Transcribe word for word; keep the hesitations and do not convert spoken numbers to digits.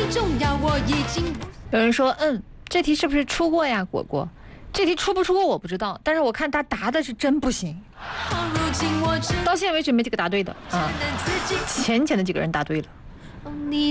有人说，嗯，这题是不是出过呀，果果？这题出不出过我不知道，但是我看他答的是真不行。到现在为止没几个答对的啊，浅浅的几个人答对了。